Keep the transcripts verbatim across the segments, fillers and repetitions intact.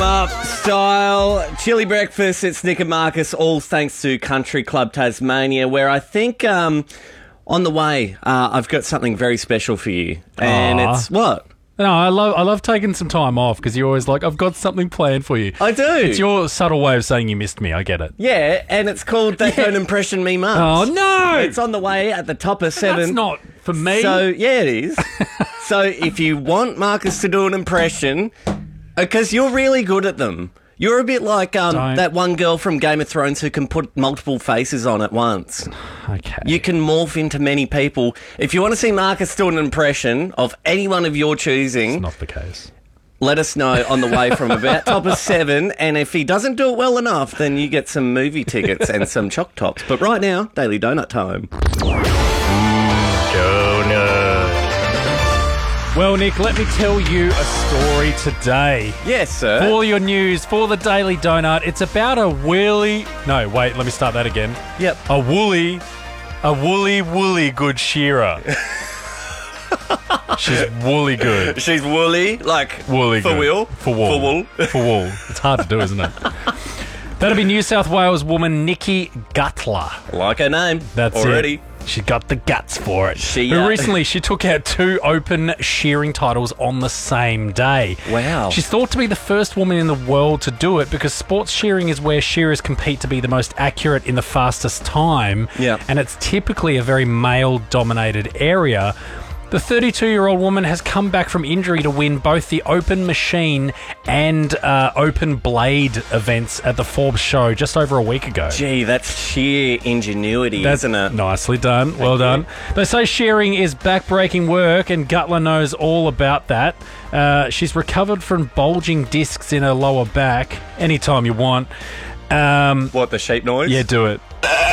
Up style, chili breakfast. It's Nick and Marcus, all thanks to Country Club Tasmania, where I think um, on the way uh, I've got something very special for you. And Aww. it's what? No, I love I love taking some time off because you're always like, I've got something planned for you. I do. It's your subtle way of saying you missed me. I get it. Yeah, and it's called That Don't Impression Me Much. Oh, no! It's on the way at the top of seven. That's not for me. So, yeah, it is. So if you want Marcus to do an impression, because you're really good at them. You're a bit like um, that one girl from Game of Thrones who can put multiple faces on at once. Okay. You can morph into many people. If you want to see Marcus do an impression of anyone of your choosing... It's not the case. Let us know on the way from about top of seven, and if he doesn't do it well enough, then you get some movie tickets and some choc tops. But right now, Daily Donut time. Donut. Well, Nick, let me tell you a story today. Yes, sir. For your news, for the Daily Donut, it's about a woolly... No, wait, let me start that again. Yep. A woolly, a woolly, woolly good shearer. She's woolly good. She's woolly, like Woolly for good. wool? For wool. For wool. For wool. It's hard to do, isn't it? That'll be New South Wales woman Nikki Gutler. Like her name. That's already. it. She got the guts for it. She, Who uh, recently she took out two open shearing titles on the same day. Wow. She's thought to be the first woman in the world to do it because sports shearing is where shearers compete to be the most accurate in the fastest time. Yeah. And it's typically a very male-dominated area. The thirty-two-year-old woman has come back from injury to win both the open machine and uh, open blade events at the Forbes show just over a week ago. Gee, that's sheer ingenuity, That's isn't it? Nicely done. Well you. done. They say shearing is back-breaking work, and Gutler knows all about that. Uh, she's recovered from bulging discs in her lower back anytime you want. Um, What, the sheep noise? yeah, do it.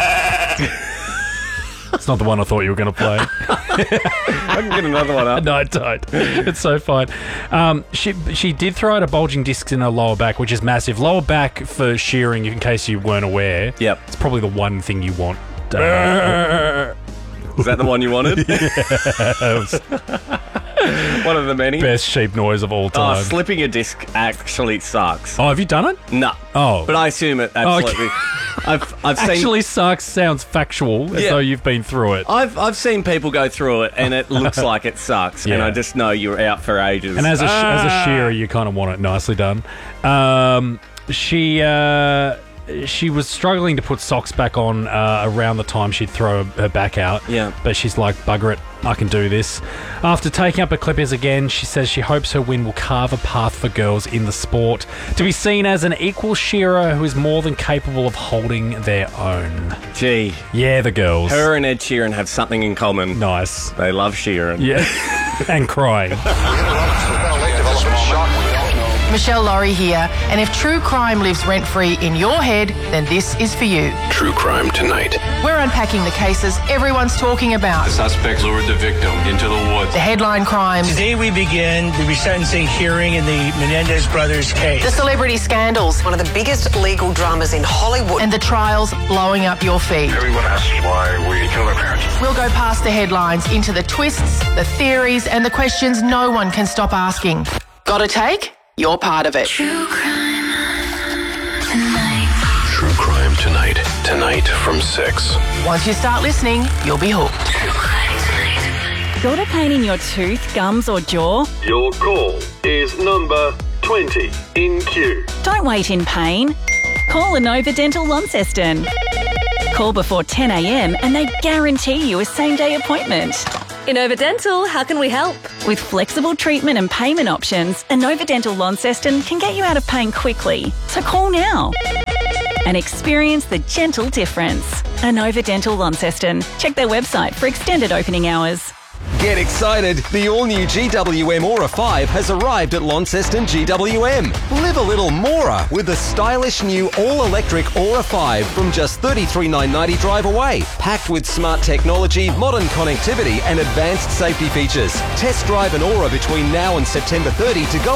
It's not the one I thought you were going to play. I can get another one up. No, I don't. It's so fine. Um, she she did throw out a bulging disc in her lower back, which is massive. Lower back for shearing, in case you weren't aware. Yep. It's probably the one thing you want. Uh, Is that the one you wanted? yes. One of the many? Best sheep noise of all Oh, time. slipping a disc actually sucks. Oh, have you done it? No. Oh. But I assume it absolutely. Okay. I've I've seen Actually sucks sounds factual, as Yeah. though you've been through it. I've I've seen people go through it and it looks like it sucks, and Yeah. I just know you're out for ages. And as a, sh- as Ah. a shearer, you kind of want it nicely done. Um, she... Uh, She was struggling to put socks back on uh, around the time she'd throw her back out. Yeah. But she's like, bugger it, I can do this. After taking up her clippers again, she says she hopes her win will carve a path for girls in the sport to be seen as an equal shearer who is more than capable of holding their own. Gee, Yeah, the girls. her and Ed Sheeran have something in common. Nice. They love Sheeran. Yeah. And crying. Michelle Laurie here, and if true crime lives rent-free in your head, then this is for you. True Crime Tonight. We're unpacking the cases everyone's talking about. The suspect lured the victim into the woods. The headline crimes, Today we begin the resentencing hearing in the Menendez brothers case. the celebrity scandals, One of the biggest legal dramas in Hollywood. and the trials blowing up your feed. Everyone asks why we killed our parents. We'll go past the headlines into the twists, the theories, and the questions no one can stop asking. Got a take? You're part of it. True Crime Tonight. Tonight from six. Once you start listening, you'll be hooked. Got a pain in your tooth, gums or jaw? Your call is number twenty in queue. Don't wait in pain. Call Inova Dental Launceston. Call before ten a.m. and they guarantee you a same-day appointment. Inova Dental, how can we help? With flexible treatment and payment options, Inova Dental Launceston can get you out of pain quickly. So call now and experience the gentle difference. Inova Dental Launceston. Check their website for extended opening hours. Get excited! The all-new G W M Aura five has arrived at Launceston G W M. Live a little Mora with the stylish new all-electric Aura five from just thirty-three thousand nine hundred ninety drive away. Packed with smart technology, modern connectivity and advanced safety features. Test drive an Aura between now and September thirtieth to go